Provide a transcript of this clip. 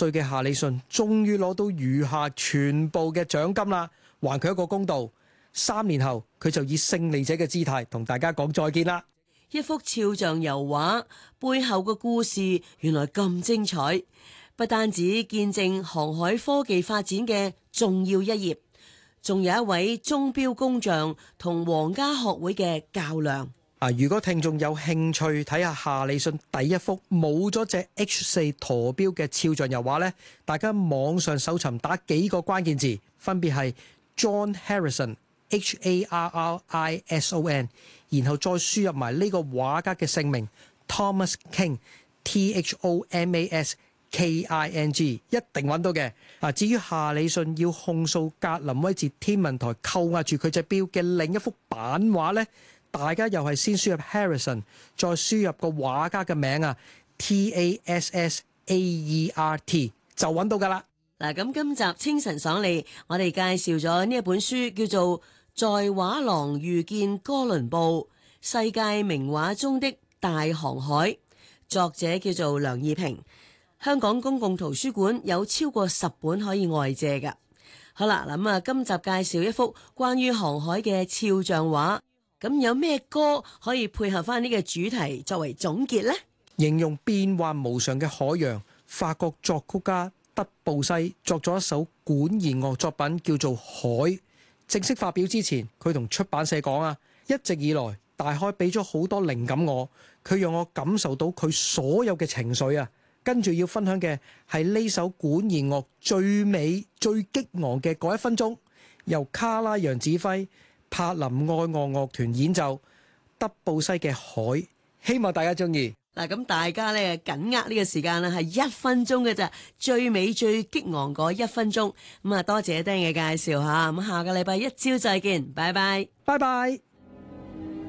歲嘅夏里遜終於攞到餘下全部嘅獎金啦，還佢一個公道。3年後，佢就以勝利者嘅姿態同大家講再見啦。 一幅肖像油畫背後嘅故事原來咁精彩，不單止見證航海科技發展嘅重要一頁，仲有一位鐘錶工匠同皇家學會嘅較量。 如果聽眾有興趣睇下夏里遜第一幅冇咗隻 H4 陀錶嘅肖像油畫呢，大家網上搜尋打幾個關鍵字，分別係 John Harrison。HARRISON， 然後再輸入埋呢個畫家嘅姓名 Thomas King，THOMASKING， 一定揾到嘅。至於夏里遜要控訴格林威治天文台扣押住佢隻錶嘅另一幅版畫呢，大家又係先輸入 Harrison， 再輸入個畫家嘅名TASSAERT 就揾到噶啦。 嗱，咁今集清晨爽利，我哋介紹咗呢一本書叫做在畫廊遇見哥倫布，世界名畫中的大航海，作者叫做梁義平。香港公共圖書館有超過10本可以外借㗎。好啦，咁今集介紹一幅關於航海嘅肖像畫，咁有咩歌可以配合翻呢個主題作為總結呢？ 形容變幻無常嘅海洋，法國作曲家德布西作咗一首管弦樂作品叫做《海》。正式發表之前，佢同出版社講一直以來大海俾咗好多靈感我，佢讓我感受到佢所有嘅情緒跟住要分享嘅係呢首管弦樂最美最激昂嘅嗰1分鐘，由卡拉揚指揮，柏林愛樂樂團演奏，德布西嘅《海》，希望大家中意。 嗱，咁大家咧緊握呢個時間啦，係1分鐘嘅咋，最美最激昂嗰1分鐘。咁多謝丁嘅介紹吓，咁下個禮拜一朝再見，拜拜， 拜拜。